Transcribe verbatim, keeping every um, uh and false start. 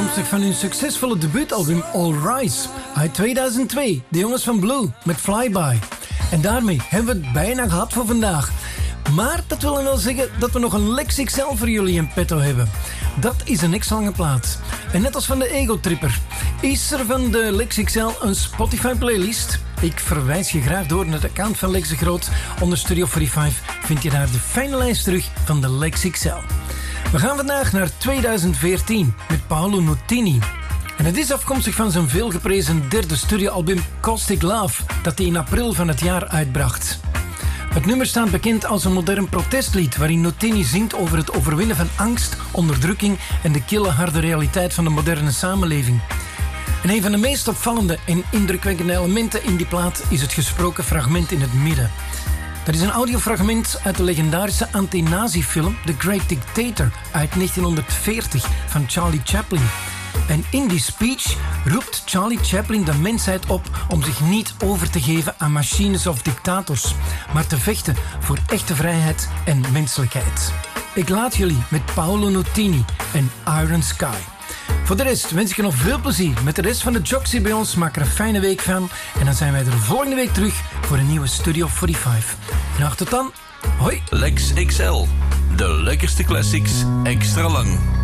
afkomstig van hun succesvolle debuutalbum All Rise uit tweeduizend twee. De jongens van Blue met Flyby. En daarmee hebben we het bijna gehad voor vandaag. Maar dat wil wel zeggen dat we nog een Lex X L voor jullie in petto hebben. Dat is een extra lange plaat. En net als van de Ego Tripper is er van de Lex X L een Spotify playlist. Ik verwijs je graag door naar het account van Lex de Groot. Onder Studio vijfenveertig vind je daar de fijne lijst terug van de Lex X L. We gaan vandaag naar tweeduizend veertien met Paolo Nutini. En het is afkomstig van zijn veelgeprezen derde studioalbum Caustic Love, dat hij in april van het jaar uitbracht. Het nummer staat bekend als een modern protestlied waarin Nutini zingt over het overwinnen van angst, onderdrukking en de kille harde realiteit van de moderne samenleving. En een van de meest opvallende en indrukwekkende elementen in die plaat is het gesproken fragment in het midden. Dat is een audiofragment uit de legendarische anti-nazi-film The Great Dictator uit negentienhonderdveertig van Charlie Chaplin. En in die speech roept Charlie Chaplin de mensheid op om zich niet over te geven aan machines of dictators, maar te vechten voor echte vrijheid en menselijkheid. Ik laat jullie met Paolo Nutini en Iron Sky. Voor de rest wens ik je nog veel plezier met de rest van de Joxy bij ons. Maak er een fijne week van. En dan zijn wij er volgende week terug voor een nieuwe Studio vijfenveertig. Graag tot dan. Hoi. Lex X L. De lekkerste classics extra lang.